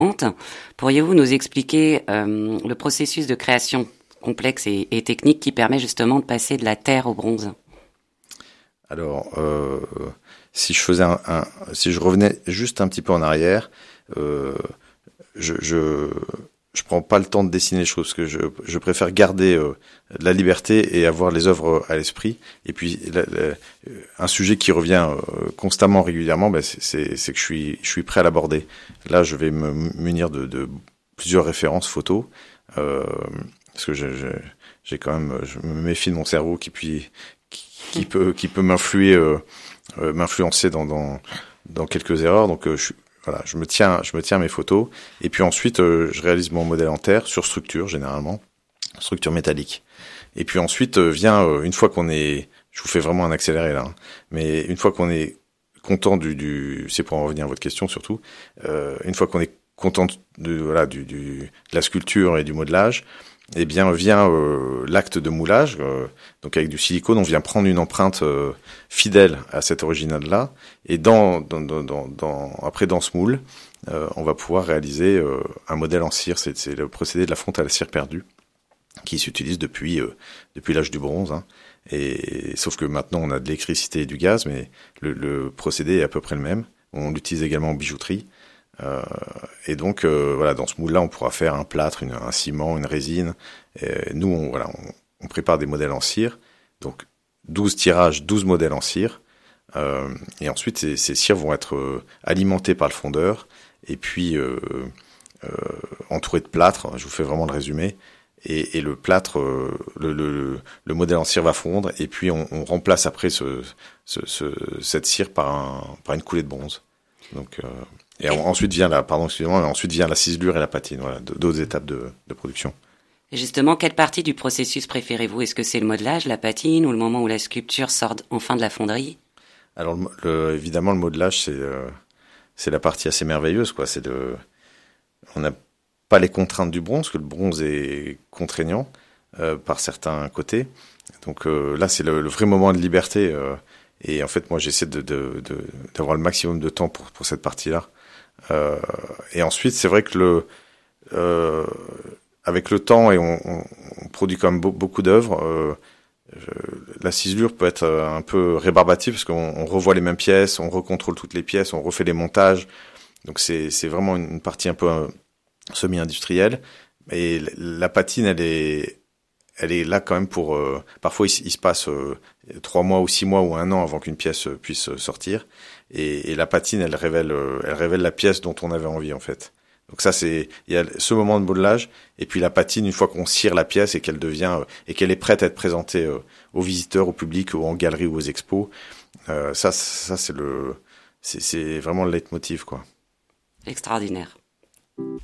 Pourriez-vous nous expliquer le processus de création complexe et technique qui permet justement de passer de la terre au bronze? Alors, si je revenais juste un petit peu en arrière, je prends pas le temps de dessiner les choses, parce que je préfère garder de la liberté et avoir les œuvres à l'esprit. Et puis un sujet qui revient constamment, régulièrement, c'est que je suis prêt à l'aborder. Là, je vais me munir de plusieurs références photos, parce que j'ai quand même, je me méfie de mon cerveau qui peut m'influencer dans quelques erreurs. Donc voilà, je me tiens à mes photos, et puis ensuite je réalise mon modèle en terre sur structure, généralement structure métallique. Et puis ensuite vient une fois qu'on est, je vous fais vraiment un accéléré là, hein, mais une fois qu'on est content c'est pour en revenir à votre question surtout, une fois qu'on est content de la sculpture et du modelage, eh bien vient l'acte de moulage. Donc avec du silicone, on vient prendre une empreinte fidèle à cet original-là, et après dans ce moule, on va pouvoir réaliser un modèle en cire. C'est le procédé de la fonte à la cire perdue qui s'utilise depuis l'âge du bronze, hein. Et sauf que maintenant on a de l'électricité et du gaz, mais le procédé est à peu près le même. On l'utilise également en bijouterie. Et donc voilà, dans ce moule-là, on pourra faire un plâtre, un ciment, une résine. Et nous, on prépare des modèles en cire. Donc 12 tirages, 12 modèles en cire. Et ensuite, ces cires vont être alimentées par le fondeur, et puis entourées de plâtre. Je vous fais vraiment le résumé. Et le plâtre, le modèle en cire va fondre, et puis on remplace après cette cire par une coulée de bronze. Donc ensuite vient la ciselure et la patine. Voilà, d'autres étapes de production. Et justement, quelle partie du processus préférez-vous? Est-ce que c'est le modelage, la patine, ou le moment où la sculpture sort enfin de la fonderie? Alors évidemment, le modelage, c'est la partie assez merveilleuse, quoi. On n'a pas les contraintes du bronze, que le bronze est contraignant par certains côtés. Donc là, c'est le vrai moment de liberté. Et en fait, moi, j'essaie d'avoir le maximum de temps pour cette partie-là. Et ensuite, c'est vrai que avec le temps, et on produit quand même beaucoup d'œuvres, la ciselure peut être un peu rébarbative, parce qu'on revoit les mêmes pièces, on recontrôle toutes les pièces, on refait les montages. Donc c'est vraiment une partie un peu semi-industrielle. Et la patine, elle est là quand même pour... parfois, il se passe 3 mois ou 6 mois ou 1 an avant qu'une pièce puisse sortir. Et la patine, elle révèle la pièce dont on avait envie, en fait. Donc ça, il y a ce moment de modelage, et puis la patine, une fois qu'on cire la pièce et qu'elle est prête à être présentée aux visiteurs, au public, ou en galerie ou aux expos. Ça c'est vraiment le leitmotiv, quoi. Extraordinaire.